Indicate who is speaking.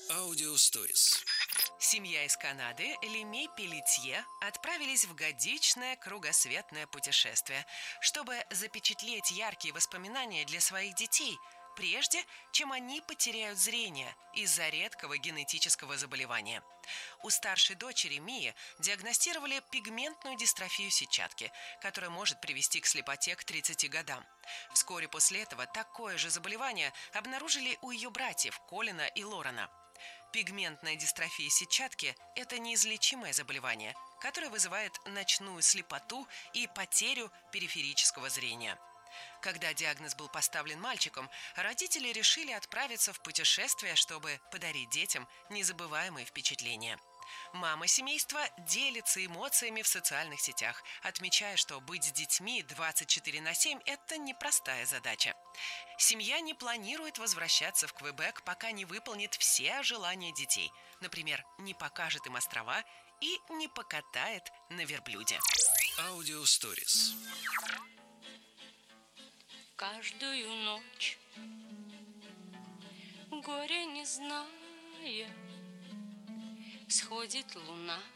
Speaker 1: Аудиосторис.
Speaker 2: Семья из Канады Леми Пелетье отправились в годичное кругосветное путешествие, чтобы запечатлеть яркие воспоминания для своих детей, прежде чем они потеряют зрение из-за редкого генетического заболевания. У старшей дочери Мии диагностировали пигментную дистрофию сетчатки, которая может привести к слепоте к 30 годам. Вскоре после этого такое же заболевание обнаружили у ее братьев Колина и Лорена. Пигментная дистрофия сетчатки – это неизлечимое заболевание, которое вызывает ночную слепоту и потерю периферического зрения. Когда диагноз был поставлен мальчиком, родители решили отправиться в путешествие, чтобы подарить детям незабываемые впечатления. Мама семейства делится эмоциями в социальных сетях, отмечая, что быть с детьми 24/7 – это непростая задача. Семья не планирует возвращаться в Квебек, пока не выполнит все желания детей. Например, не покажет им острова и не покатает на верблюде.
Speaker 1: Аудиосторис.
Speaker 3: Каждую ночь, горя не зная, всходит луна